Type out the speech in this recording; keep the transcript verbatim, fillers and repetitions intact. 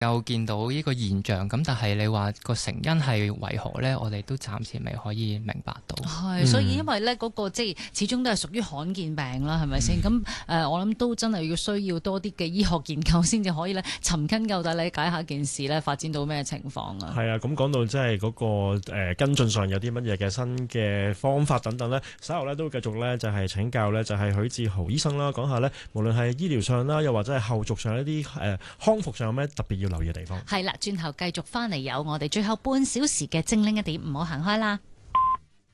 有見到呢個現象，咁但係你話個成因係為何呢？我哋都暫時未可以明白到。 係，所以因為咧嗰個即係始終都係屬於罕見病啦，係咪先？咁誒、呃，我諗都真係要需要多啲嘅醫學研究先至可以咧尋根究底理解下件事咧發展到咩情況啊？ 係啊，咁講到即係嗰個誒、呃、跟進上有啲乜嘢嘅新嘅方法等等咧，稍後咧都會繼續咧就係請教咧就係許志豪醫生啦，講下咧無論係醫療上啦，又或者係後續上一啲誒、呃、康復上有咩特別要留意嘅地方。 係啦，轉頭繼續翻嚟有我哋最後半小時嘅精靈一點，唔好行開啦。